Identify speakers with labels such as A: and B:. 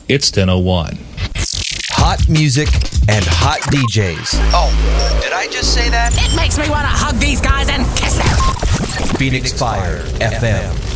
A: It's 10:01.
B: Hot music and hot DJs.
C: Oh, did I just say that?
D: It makes me want to hug these guys and kiss them.
B: Phoenix Fire FM.